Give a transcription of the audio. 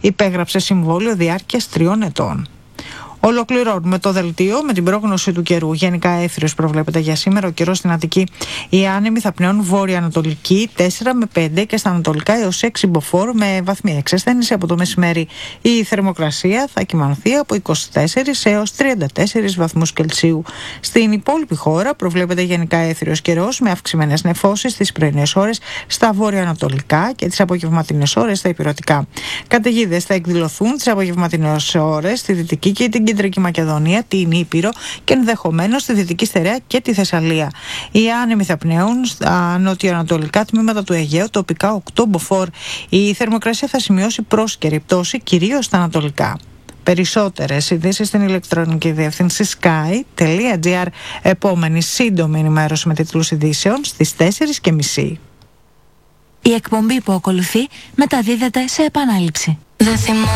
υπέγραψε συμβόλαιο διάρκειας 3 ετών. Ολοκληρώνουμε το δελτίο με την πρόγνωση του καιρού. Γενικά έθριος προβλέπεται για σήμερα. Ο καιρός στην Αττική. Οι άνεμοι θα πνέουν βόρεια-ανατολική 4 με 5 και στα ανατολικά έως 6 μποφόρ με βαθμία εξασθένηση από το μεσημέρι. Η θερμοκρασία θα κυμανθεί από 24 έως 34 βαθμούς Κελσίου. Στην υπόλοιπη χώρα προβλέπεται γενικά έθριος καιρός με αυξημένες νεφώσεις στις πρωινές ώρες στα βόρεια-ανατολικά και τις απογευματινές ώρες στα ηπειρωτικά. Καταιγίδες θα εκδηλωθούν τις απογευματινές ώρες στη Δυτική και την Κεντρική Μακεδονία, την Ήπειρο και ενδεχομένως στη Δυτική Στερεά και τη Θεσσαλία. Οι άνεμοι θα πνέουν στα νοτιοανατολικά τμήματα του Αιγαίου, τοπικά 8 μποφόρ. Η θερμοκρασία θα σημειώσει πρόσκαιρη πτώση, κυρίως στα ανατολικά. Περισσότερες ειδήσεις στην ηλεκτρονική διεύθυνση sky.gr. Επόμενη σύντομη ενημέρωση με τίτλους ειδήσεων στις 4:30. Η εκπομπή που ακολουθεί μεταδίδεται σε επανάληψη.